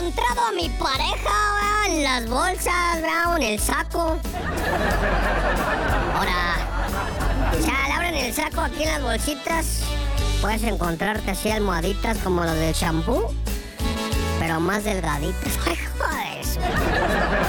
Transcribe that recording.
encontrado a mi pareja, ¿verdad? En las bolsas, ¿verdad? O en el saco. Ahora, si le abren el saco aquí en las bolsitas, puedes encontrarte así almohaditas como las del champú, pero más delgaditas. ¡Ay, joder!